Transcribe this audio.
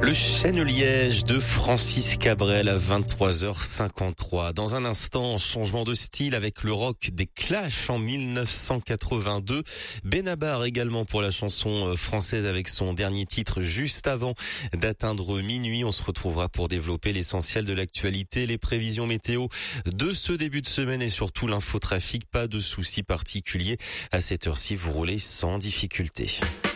Le Chêne-Liège de Francis Cabrel à 23h53. Dans un instant, changement de style avec le rock des Clash en 1982. Benabar également pour la chanson française avec son dernier titre juste avant d'atteindre minuit. On se retrouvera pour développer l'essentiel de l'actualité, les prévisions météo de ce début de semaine et surtout l'infotrafic. Pas de soucis particuliers. À cette heure-ci, vous roulez sans difficulté.